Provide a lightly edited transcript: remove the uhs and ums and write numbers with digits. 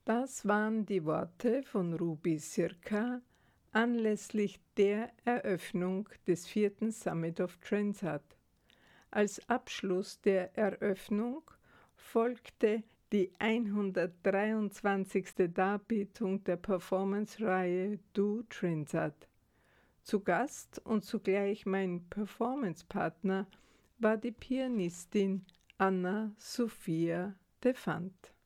Das waren die Worte von Ruby Sirka anlässlich der Eröffnung des 4. Summit of Transat. Als Abschluss der Eröffnung folgte die 123. Darbietung der Performance-Reihe Do Transat. Zu Gast und zugleich mein Performance-Partner war die Pianistin Anna Sophia de Fant.